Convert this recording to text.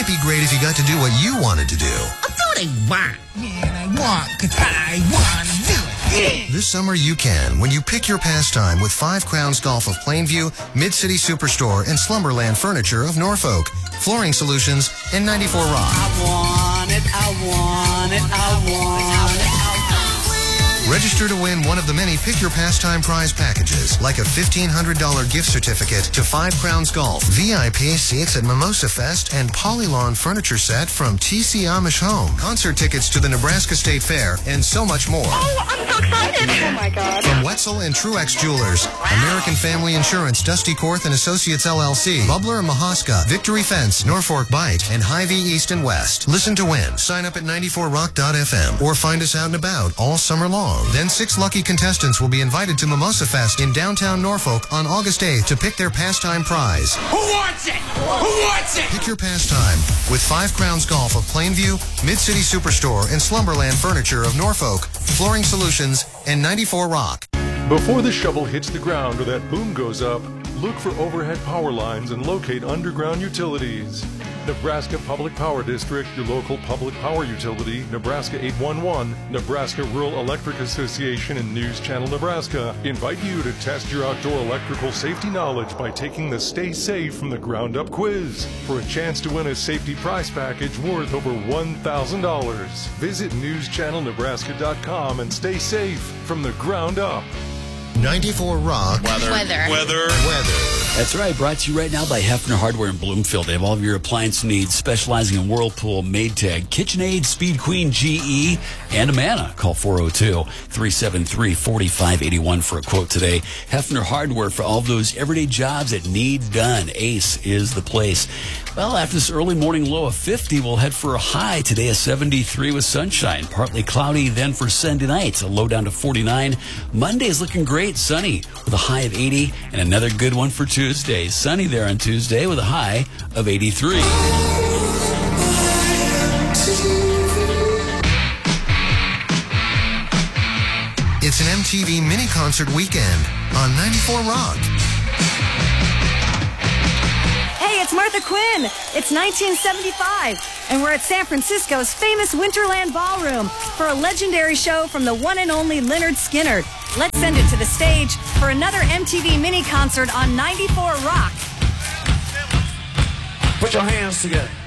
might be great if you got to do what you wanted to do. I'll do what I want. Yeah, and I want because I want to do it. Yeah. This summer you can when you pick your pastime with 5 Crowns Golf of Plainview, Mid-City Superstore, and Slumberland Furniture of Norfolk, Flooring Solutions, and 94 Rock. I want it, I want it, I want it. Register to win one of the many Pick Your Pastime prize packages, like a $1,500 gift certificate to 5 Crowns Golf, VIP seats at Mimosa Fest, and Polylawn furniture set from TC Amish Home, concert tickets to the Nebraska State Fair, and so much more. Oh, I'm so excited. Oh, my God. From Wetzel and Truex Jewelers, American Family Insurance, Dusty Korth and Associates LLC, Bubbler and Mahaska, Victory Fence, Norfolk Bite, and Hy-Vee East and West. Listen to win. Sign up at 94rock.fm or find us out and about all summer long. Then 6 lucky contestants will be invited to Mimosa Fest in downtown Norfolk on August 8th to pick their pastime prize. Who wants it? Who wants it? Pick your pastime with 5 Crowns Golf of Plainview, Mid-City Superstore, and Slumberland Furniture of Norfolk, Flooring Solutions, and 94 Rock. Before the shovel hits the ground or that boom goes up, look for overhead power lines and locate underground utilities. Nebraska Public Power District, your local public power utility, Nebraska 811, Nebraska Rural Electric Association, and News Channel Nebraska invite you to test your outdoor electrical safety knowledge by taking the Stay Safe from the Ground Up quiz for a chance to win a safety prize package worth over $1,000. Visit newschannelnebraska.com and stay safe from the ground up. 94 Rock. Weather. That's right. Brought to you right now by Hefner Hardware in Bloomfield. They have all of your appliance needs, specializing in Whirlpool, Maytag, KitchenAid, Speed Queen, GE, and Amana. Call 402-373-4581 for a quote today. Hefner Hardware for all of those everyday jobs that need done. Ace is the place. Well, after this early morning low of 50, we'll head for a high today of 73 with sunshine. Partly cloudy then for Sunday night, a low down to 49. Monday is looking great, sunny with a high of 80, and another good one for Tuesday. Sunny there on Tuesday with a high of 83. It's an MTV mini concert weekend on 94 Rock. Hey, it's Martha Quinn. It's 1975, and we're at San Francisco's famous Winterland Ballroom for a legendary show from the one and only Lynyrd Skynyrd. Let's send it to the stage for another MTV mini concert on 94 Rock. Put your hands together.